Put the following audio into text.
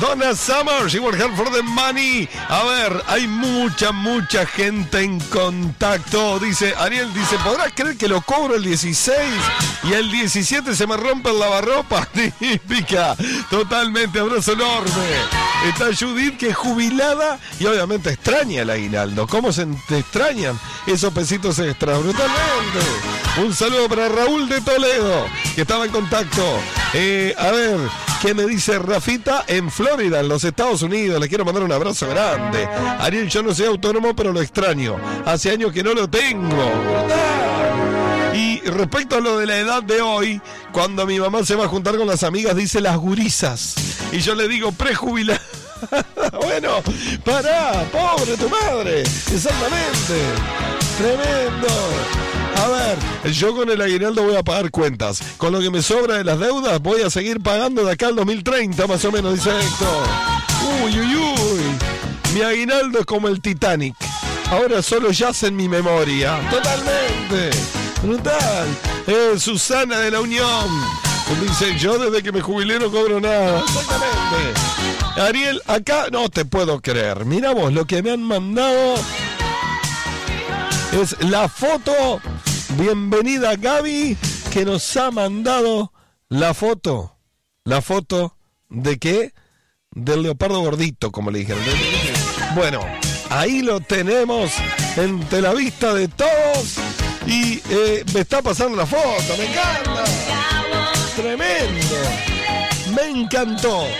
Donna Summer, she worked hard for the money. A ver, hay mucha gente en contacto. Dice, Ariel, dice, ¿podrás creer que lo cobro el 16 y el 17 se me rompe el lavarropa? Típica, totalmente, abrazo enorme. Está Judith, que es jubilada y obviamente extraña el aguinaldo. ¿Cómo se te extrañan esos pesitos extras? Brutalmente. Un saludo para Raúl de Toledo, que estaba en contacto. A ver, ¿qué me dice Rafita? En Florida, en los Estados Unidos. Le quiero mandar un abrazo grande. Ariel, yo no soy autónomo, pero lo extraño. Hace años que no lo tengo. Y respecto a lo de la edad de hoy, cuando mi mamá se va a juntar con las amigas, dice las gurisas. Y yo le digo prejubilada. Bueno, pará, pobre tu madre. Exactamente. Tremendo. A ver, yo con el aguinaldo voy a pagar cuentas. Con lo que me sobra de las deudas voy a seguir pagando de acá al 2030, más o menos, dice Héctor. Uy. Mi aguinaldo es como el Titanic. Ahora solo yace en mi memoria. Totalmente. Brutal. Susana de la Unión dice, yo desde que me jubilé no cobro nada. Exactamente. Ariel, acá no te puedo creer. Mira vos, lo que me han mandado es la foto. Bienvenida Gaby, que nos ha mandado la foto. ¿La foto de qué? Del leopardo gordito, como le dijeron. Bueno, ahí lo tenemos entre la vista de todos. Y me está pasando la foto, me encanta. Tremendo. Me encantó.